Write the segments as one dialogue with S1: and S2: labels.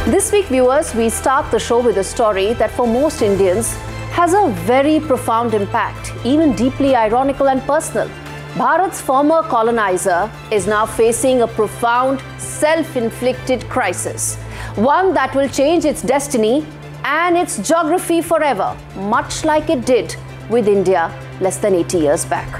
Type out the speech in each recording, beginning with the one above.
S1: This week, viewers, we start the show with a story that for most Indians has a very profound impact, even deeply ironical and personal. Bharat's former colonizer is now facing a profound self-inflicted crisis, one that will change its destiny and its geography forever, much like it did with India less than 80 years back.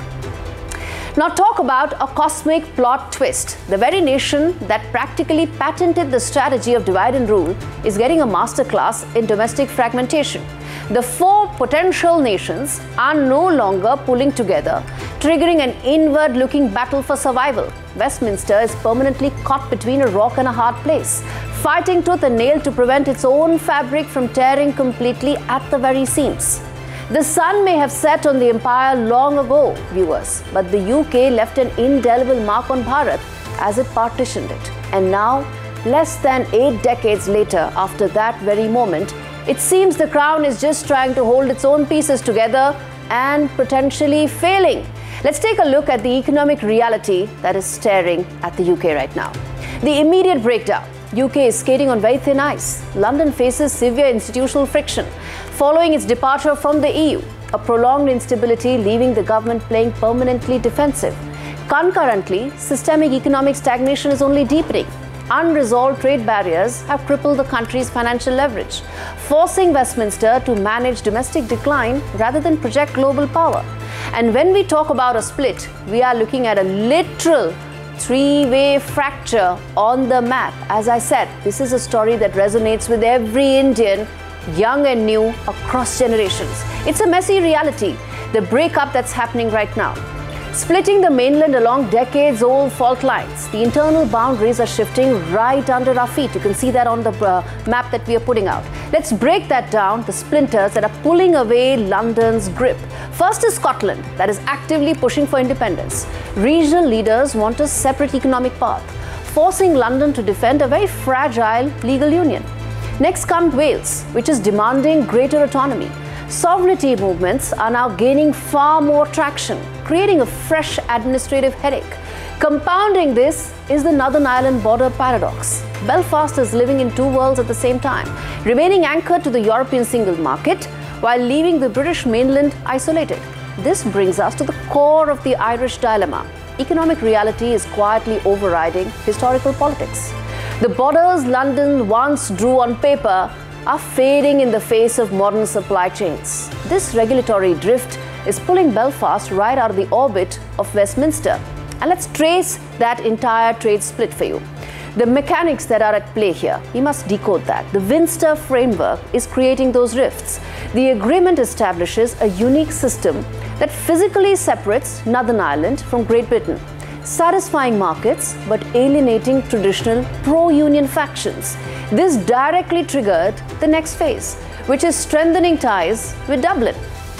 S1: Now talk about a cosmic plot twist. The very nation that practically patented the strategy of divide and rule is getting a masterclass in domestic fragmentation. The four potential nations are no longer pulling together, triggering an inward-looking battle for survival. Westminster is permanently caught between a rock and a hard place, fighting tooth and nail to prevent its own fabric from tearing completely at the very seams. The sun may have set on the empire long ago, viewers, but the UK left an indelible mark on Bharat as it partitioned it. And now, less than 8 decades later, after that very moment, it seems the crown is just trying to hold its own pieces together and potentially failing. Let's take a look at the economic reality that is staring at the UK right now. The immediate breakdown. UK is skating on very thin ice. London faces severe institutional friction following its departure from the EU, a prolonged instability leaving the government playing permanently defensive. Concurrently, systemic economic stagnation is only deepening. Unresolved trade barriers have crippled the country's financial leverage, forcing Westminster to manage domestic decline rather than project global power. And when we talk about a split, we are looking at a literal three-way fracture on the map. As I said, this is a story that resonates with every Indian, young and new, across generations. It's a messy reality, the breakup that's happening right now. Splitting the mainland along decades-old fault lines. The internal boundaries are shifting right under our feet. You can see that on the map that we are putting out. Let's break that down, the splinters that are pulling away London's grip. First is Scotland, that is actively pushing for independence. Regional leaders want a separate economic path, forcing London to defend a very fragile legal union. Next comes Wales, which is demanding greater autonomy. Sovereignty movements are now gaining far more traction, creating a fresh administrative headache. Compounding this is the Northern Ireland border paradox. Belfast is living in two worlds at the same time, remaining anchored to the European single market while leaving the British mainland isolated. This brings us to the core of the Irish dilemma. Economic reality is quietly overriding historical politics. The borders London once drew on paper are fading in the face of modern supply chains. This regulatory drift is pulling Belfast right out of the orbit of Westminster. And let's trace that entire trade split for you. The mechanics that are at play here, we must decode that. The Westminster framework is creating those rifts. The agreement establishes a unique system that physically separates Northern Ireland from Great Britain, satisfying markets but alienating traditional pro-union factions. This directly triggered the next phase, which is strengthening ties with Dublin.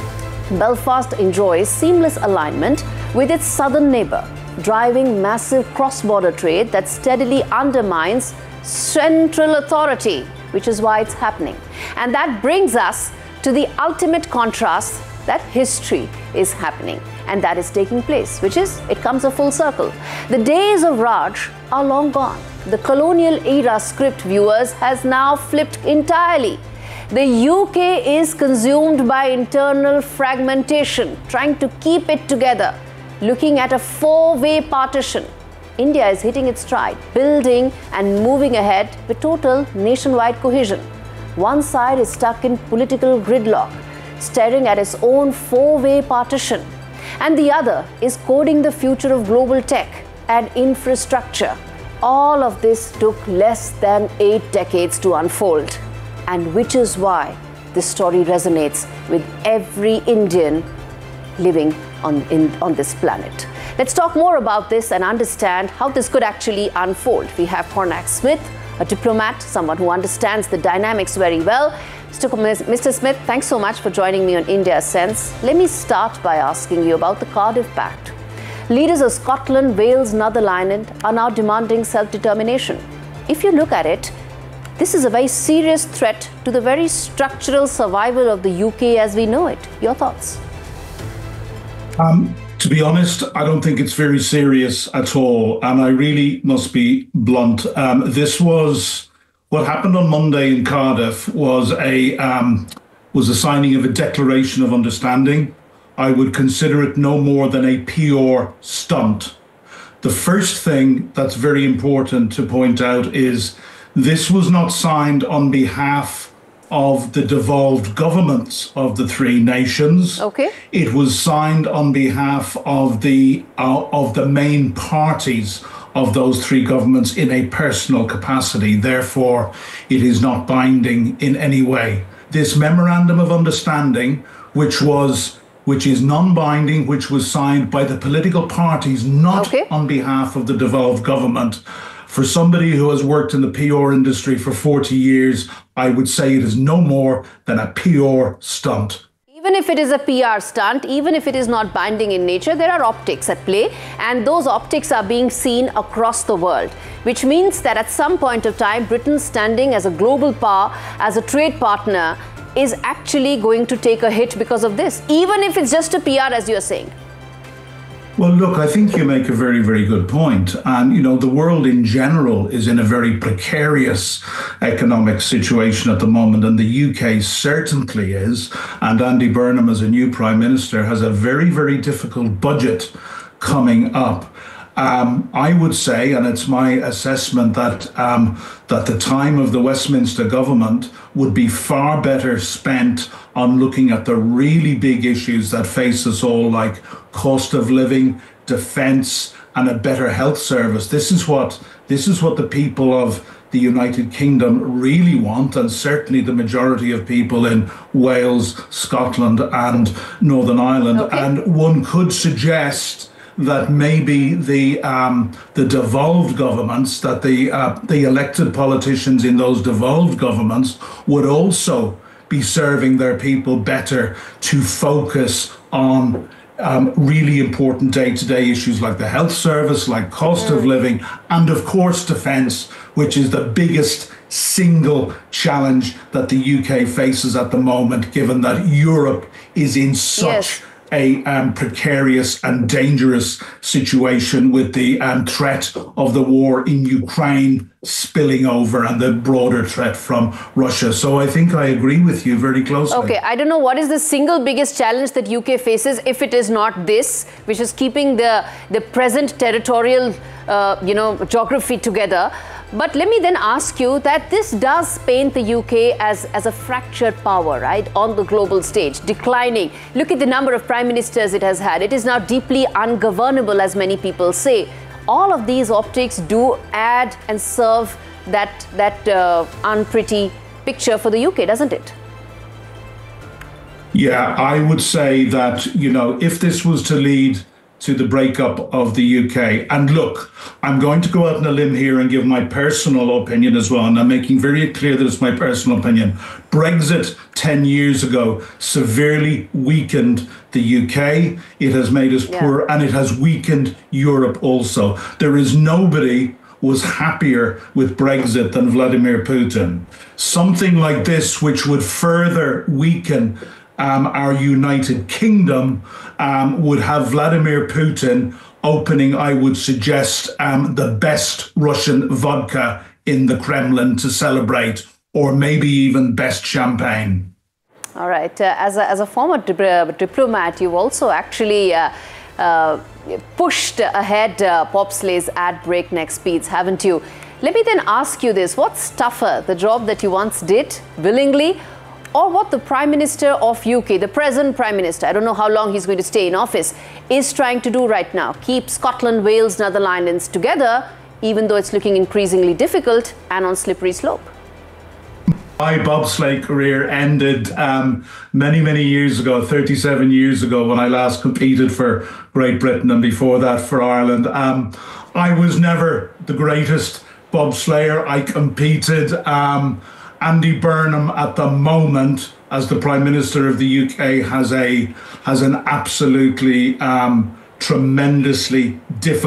S1: Belfast enjoys seamless alignment with its southern neighbour, driving massive cross-border trade that steadily undermines central authority, which is why it's happening. And that brings us to the ultimate contrast that history is happening and that is taking place, which is, it comes a full circle. The days of Raj are long gone. The colonial era script, viewers, has now flipped entirely. The UK is consumed by internal fragmentation, trying to keep it together, looking at a four-way partition. India is hitting its stride, building and moving ahead with total nationwide cohesion. One side is stuck in political gridlock, staring at its own four-way partition, and the other is coding the future of global tech and infrastructure. All of this took less than 8 decades to unfold, and which is why this story resonates with every Indian living on this planet. Let's talk more about this and understand how this could actually unfold. We have Cormac Smith, a diplomat, someone who understands the dynamics very well. Mr. Smith, thanks so much for joining me on India Sense. Let me start by asking you about the Cardiff Pact. Leaders of Scotland, Wales, Northern Ireland are now demanding self-determination. If you look at it, this is a very serious threat to the very structural survival of the UK as we know it. Your thoughts?
S2: To be honest, I don't think it's very serious at all. And I really must be blunt. This was what happened on Monday in Cardiff was a signing of a declaration of understanding. I would consider it no more than a PR stunt. The first thing that's very important to point out is this was not signed on behalf of the devolved governments of the three nations.
S1: Okay.
S2: It was signed on behalf of the main parties of those three governments in a personal capacity. Therefore, it is not binding in any way. This memorandum of understanding, which is non-binding, which was signed by the political parties, not on behalf of the devolved government. For somebody who has worked in the PR industry for 40 years, I would say it is no more than a PR stunt.
S1: Even if it is a PR stunt, even if it is not binding in nature, there are optics at play, and those optics are being seen across the world, which means that at some point of time, Britain's standing as a global power, as a trade partner, is actually going to take a hit because of this, even if it's just a PR, as you're saying.
S2: Well, look, I think you make a very, very good point. And, the world in general is in a very precarious economic situation at the moment. And the UK certainly is. And Andy Burnham, as a new Prime Minister, has a very, very difficult budget coming up. I would say, and it's my assessment, that the time of the Westminster government would be far better spent on looking at the really big issues that face us all, like cost of living, defence, and a better health service. This is what the people of the United Kingdom really want, and certainly the majority of people in Wales, Scotland, and Northern Ireland.
S1: Okay.
S2: And one could suggest that maybe the devolved governments, that the elected politicians in those devolved governments would also be serving their people better to focus on really important day-to-day issues like the health service, like cost of living, and of course defence, which is the biggest single challenge that the UK faces at the moment, given that Europe is in such a precarious and dangerous situation with the threat of the war in Ukraine spilling over and the broader threat from Russia. So I think I agree with you very closely.
S1: Okay, I don't know what is the single biggest challenge that UK faces, if it is not this, which is keeping the present territorial geography together. But let me then ask you that this does paint the UK as a fractured power, right, on the global stage, declining. Look at the number of prime ministers it has had. It is now deeply ungovernable, as many people say. All of these optics do add and serve that unpretty picture for the UK, doesn't it?
S2: Yeah, I would say that, if this was to lead to the breakup of the UK. And look, I'm going to go out on a limb here and give my personal opinion as well. And I'm making very clear that it's my personal opinion. Brexit 10 years ago severely weakened the UK. It has made us poor, and it has weakened Europe also. There is nobody was happier with Brexit than Vladimir Putin. Something like this, which would further weaken our United Kingdom, would have Vladimir Putin opening, I would suggest, the best Russian vodka in the Kremlin to celebrate, or maybe even best champagne.
S1: All right. As a former diplomat, you've also actually pushed ahead bobsleighs at breakneck speeds, haven't you? Let me then ask you this. What's tougher, the job that you once did willingly, or what the Prime Minister of UK, the present Prime Minister, I don't know how long he's going to stay in office, is trying to do right now? Keep Scotland, Wales, Northern Ireland together, even though it's looking increasingly difficult and on slippery slope.
S2: My bobsleigh career ended many, many years ago, 37 years ago, when I last competed for Great Britain, and before that for Ireland. I was never the greatest bobsleigher. I competed. Andy Burnham, at the moment, as the Prime Minister of the UK, has an absolutely tremendously difficult